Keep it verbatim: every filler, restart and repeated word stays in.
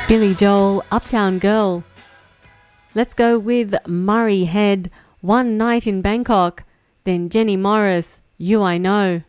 Billy Joel, Uptown Girl. Let's go with Murray Head, One Night in Bangkok. Then Jenny Morris, You I Know.